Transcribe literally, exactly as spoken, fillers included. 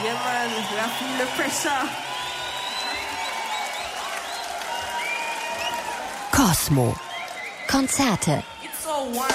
Yeah, man, we feel the pressure. Cosmo. Konzerte. It's so warm.